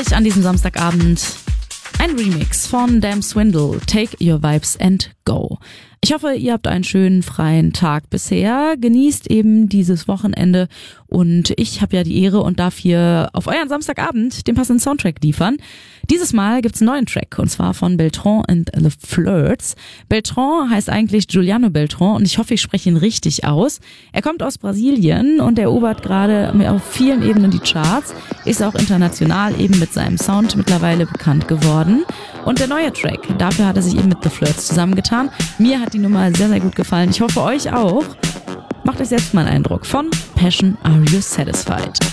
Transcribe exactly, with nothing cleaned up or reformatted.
euch an diesem Samstagabend ein Remix von Damn Swindle, Take Your Vibes and Go. Ich hoffe, ihr habt einen schönen freien Tag bisher. Genießt eben dieses Wochenende und ich habe ja die Ehre und darf hier auf euren Samstagabend den passenden Soundtrack liefern. Dieses Mal gibt's einen neuen Track und zwar von Beltran and the Flirts. Beltran heißt eigentlich Juliano Beltran und ich hoffe, ich spreche ihn richtig aus. Er kommt aus Brasilien und erobert gerade auf vielen Ebenen die Charts, ist auch international eben mit seinem Sound mittlerweile bekannt geworden. Und der neue Track, dafür hat er sich eben mit The Flirts zusammengetan. Mir hat die Nummer sehr, sehr gut gefallen. Ich hoffe, euch auch. Macht euch selbst mal einen Eindruck von Passion, Are You Satisfied?